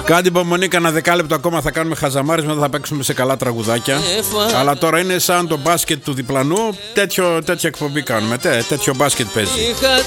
Κάντε υπομονή, κανένα δεκάλεπτο ακόμα θα κάνουμε χαζαμάρες, μετά θα παίξουμε σε καλά τραγουδάκια. Αλλά τώρα είναι σαν το μπάσκετ του διπλανού, τέτοια εκπομπή κάνουμε, τέτοιο μπάσκετ παίζει.